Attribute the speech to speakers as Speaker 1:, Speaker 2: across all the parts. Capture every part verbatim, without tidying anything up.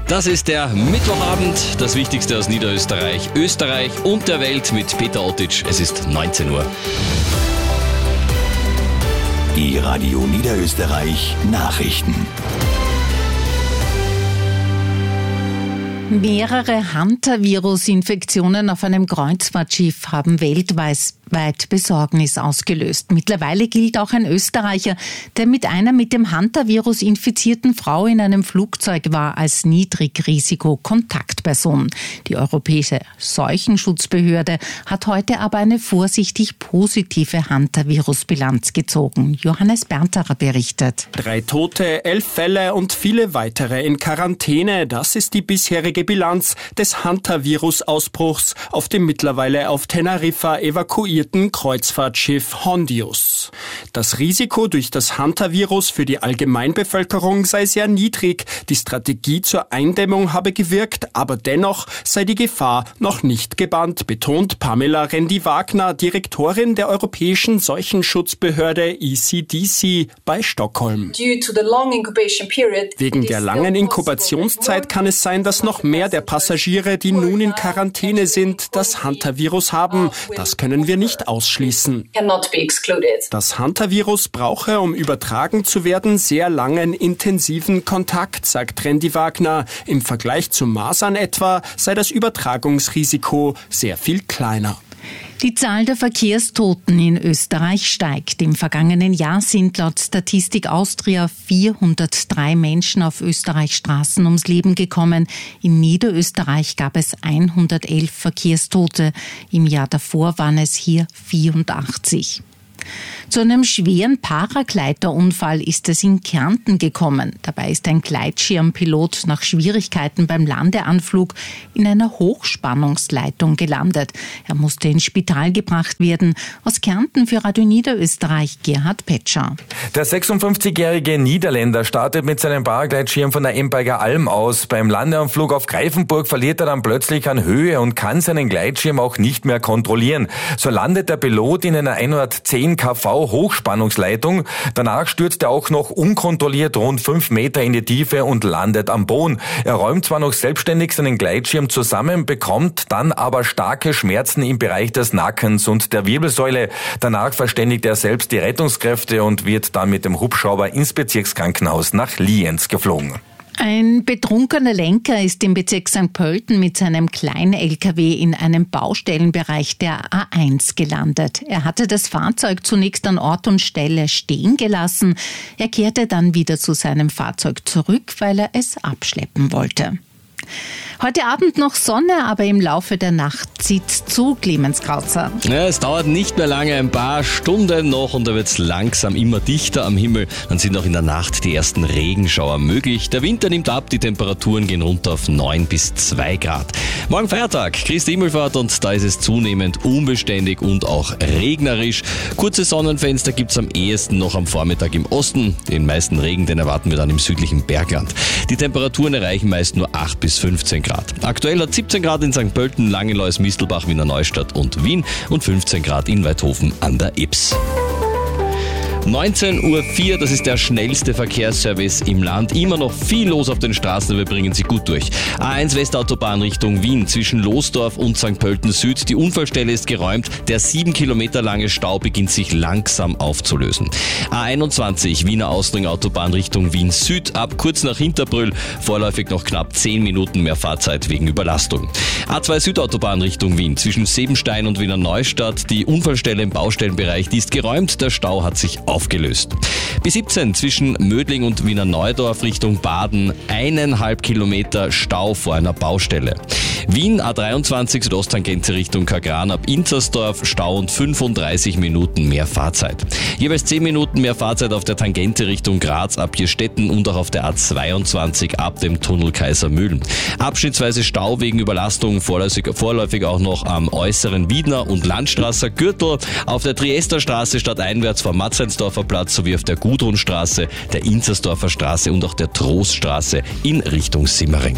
Speaker 1: Das ist der Mittwochabend, das Wichtigste aus Niederösterreich, Österreich und der Welt mit Peter Ottitsch. Es ist neunzehn Uhr.
Speaker 2: Die Radio Niederösterreich Nachrichten.
Speaker 3: Mehrere Hantavirus-Infektionen auf einem Kreuzfahrtschiff haben weltweit Besorgnis ausgelöst. Mittlerweile gilt auch ein Österreicher, der mit einer mit dem Hantavirus infizierten Frau in einem Flugzeug war, als Niedrigrisiko-Kontaktperson. Die Europäische Seuchenschutzbehörde hat heute aber eine vorsichtig positive Hantavirus-Bilanz gezogen. Johannes Berntacher berichtet.
Speaker 4: Drei Tote, elf Fälle und viele weitere in Quarantäne. Das ist die bisherige Bilanz des Hantavirus-Ausbruchs auf dem mittlerweile auf Teneriffa evakuierten Kreuzfahrtschiff Hondius. Das Risiko durch das Hantavirus für die Allgemeinbevölkerung sei sehr niedrig. Die Strategie zur Eindämmung habe gewirkt, aber dennoch sei die Gefahr noch nicht gebannt, betont Pamela Rendi-Wagner, Direktorin der Europäischen Seuchenschutzbehörde E C D C bei Stockholm. Wegen der langen Inkubationszeit kann es sein, dass noch mehr der Passagiere, die nun in Quarantäne sind, das Hantavirus haben. Das können wir nicht ausschließen. Das Hantavirus brauche, um übertragen zu werden, sehr langen, intensiven Kontakt, sagt Rendi-Wagner. Im Vergleich zu Masern etwa sei das Übertragungsrisiko sehr viel kleiner.
Speaker 3: Die Zahl der Verkehrstoten in Österreich steigt. Im vergangenen Jahr sind laut Statistik Austria vierhundertdrei Menschen auf Österreichs Straßen ums Leben gekommen. In Niederösterreich gab es hundertelf Verkehrstote. Im Jahr davor waren es hier vierundachtzig. Zu einem schweren Paragleiterunfall ist es in Kärnten gekommen. Dabei ist ein Gleitschirmpilot nach Schwierigkeiten beim Landeanflug in einer Hochspannungsleitung gelandet. Er musste ins Spital gebracht werden. Aus Kärnten für Radio Niederösterreich Gerhard Petscher.
Speaker 5: Der sechsundfünfzigjährige Niederländer startet mit seinem Paragleitschirm von der Empeiger Alm aus. Beim Landeanflug auf Greifenburg verliert er dann plötzlich an Höhe und kann seinen Gleitschirm auch nicht mehr kontrollieren. So landet der Pilot in einer hundertzehn Kilovolt Hochspannungsleitung. Danach stürzt er auch noch unkontrolliert rund fünf Meter in die Tiefe und landet am Boden. Er räumt zwar noch selbstständig seinen Gleitschirm zusammen, bekommt dann aber starke Schmerzen im Bereich des Nackens und der Wirbelsäule. Danach verständigt er selbst die Rettungskräfte und wird dann mit dem Hubschrauber ins Bezirkskrankenhaus nach Lienz geflogen.
Speaker 3: Ein betrunkener Lenker ist im Bezirk Sankt Pölten mit seinem kleinen L K W in einem Baustellenbereich der A eins gelandet. Er hatte das Fahrzeug zunächst an Ort und Stelle stehen gelassen. Er kehrte dann wieder zu seinem Fahrzeug zurück, weil er es abschleppen wollte. Heute Abend noch Sonne, aber im Laufe der Nacht zieht's zu, Clemens Krauzer.
Speaker 1: Ja, es dauert nicht mehr lange, ein paar Stunden noch und da wird's langsam immer dichter am Himmel. Dann sind auch in der Nacht die ersten Regenschauer möglich. Der Winter nimmt ab, die Temperaturen gehen runter auf neun bis zwei Grad. Morgen Feiertag, Christi Himmelfahrt und da ist es zunehmend unbeständig und auch regnerisch. Kurze Sonnenfenster gibt's am ehesten noch am Vormittag im Osten. Den meisten Regen, den erwarten wir dann im südlichen Bergland. Die Temperaturen erreichen meist nur acht bis fünfzehn Grad. Aktuell hat siebzehn Grad in Sankt Pölten, Langenlois, Mistelbach, Wiener Neustadt und Wien und fünfzehn Grad in Weidhofen an der Ybbs. neunzehn Uhr vier, das ist der schnellste Verkehrsservice im Land. Immer noch viel los auf den Straßen, wir bringen sie gut durch. A eins Westautobahn Richtung Wien zwischen Losdorf und Sankt Pölten Süd. Die Unfallstelle ist geräumt. Der sieben Kilometer lange Stau beginnt sich langsam aufzulösen. A einundzwanzig Wiener Ausringautobahn Richtung Wien Süd ab kurz nach Hinterbrüll. Vorläufig noch knapp zehn Minuten mehr Fahrzeit wegen Überlastung. A zwei Südautobahn Richtung Wien zwischen Sebenstein und Wiener Neustadt. Die Unfallstelle im Baustellenbereich, die ist geräumt. Der Stau hat sich aufgelöst. B siebzehn zwischen Mödling und Wiener Neudorf Richtung Baden eineinhalb Kilometer Stau vor einer Baustelle. Wien A dreiundzwanzig Südosttangente Richtung Kagran ab Inzersdorf Stau und fünfunddreißig Minuten mehr Fahrzeit. Jeweils zehn Minuten mehr Fahrzeit auf der Tangente Richtung Graz ab Jerstetten und auch auf der A zweiundzwanzig ab dem Tunnel Kaisermühlen. Abschnittsweise Stau wegen Überlastung, vorläufig, vorläufig auch noch am äußeren Wiedner und Landstrasser Gürtel, auf der Triesterstraße stadteinwärts vom Matzleinsdorfer Platz sowie auf der Gudrunstraße, der Inzersdorfer Straße und auch der Troststraße in Richtung Simmering.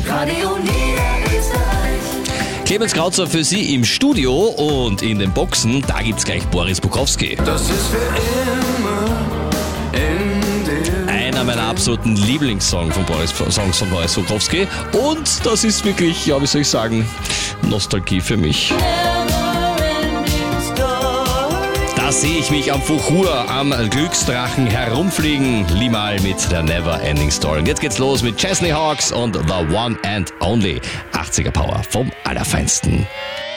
Speaker 1: Clemens Krauzer für Sie im Studio und in den Boxen, da gibt's gleich Boris Bukowski.
Speaker 6: Das ist für immer in dir.
Speaker 1: Einer meiner absoluten Lieblingssong von Boris, Songs von Boris Sokołowski. Und das ist wirklich, ja, wie soll ich sagen, Nostalgie für mich. Da sehe ich mich am Fuchur, am Glücksdrachen herumfliegen. Limal mit der Never Ending Story. Und jetzt geht's los mit Chesney Hawks und The One and Only. achtziger Power vom Allerfeinsten.